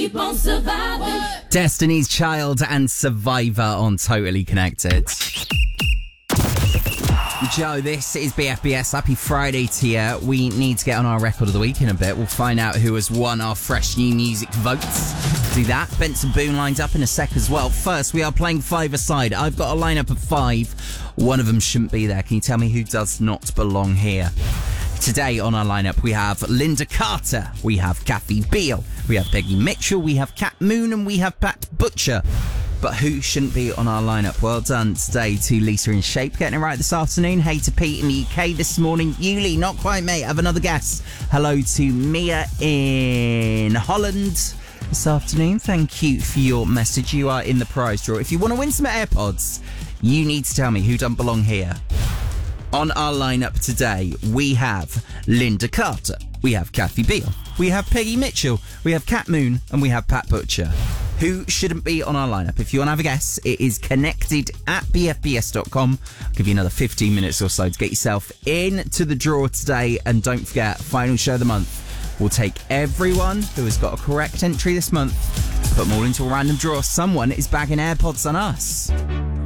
keep on surviving. Destiny's Child and Survivor on Totally Connected. Joe, this is BFBS. Happy Friday to you. We need to get on our record of the week in a bit. We'll find out who has won our fresh new music votes. Do that. Benson Boone lined up in a sec as well. First, we are playing five-a-side. I've got a lineup of 5. One of them shouldn't be there. Can you tell me who does not belong here? Today on our lineup, we have Linda Carter, we have Kathy Beale, we have Peggy Mitchell, we have Kat Moon, and we have Pat Butcher. But who shouldn't be on our lineup? Well done today to Lisa in Shape, getting it right this afternoon. Hey to Pete in the UK this morning. Yuli, not quite, mate. Have another guess. Hello to Mia in Holland this afternoon. Thank you for your message. You are in the prize draw. If you want to win some AirPods, you need to tell me who doesn't belong here. On our lineup today, we have Linda Carter, we have Kathy Beale, we have Peggy Mitchell, we have Kat Moon, and we have Pat Butcher. Who shouldn't be on our lineup? If you want to have a guess, it is connected at bfbs.com. I'll give you another 15 minutes or so to get yourself into the draw today. And don't forget, final show of the month. We'll take everyone who has got a correct entry this month, put them all into a random draw. Someone is bagging AirPods on us.